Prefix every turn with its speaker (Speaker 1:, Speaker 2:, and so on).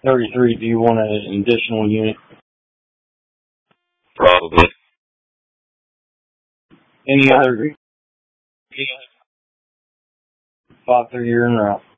Speaker 1: 33, do you want an additional unit?
Speaker 2: Probably.
Speaker 1: Any other 5-3 you're in route?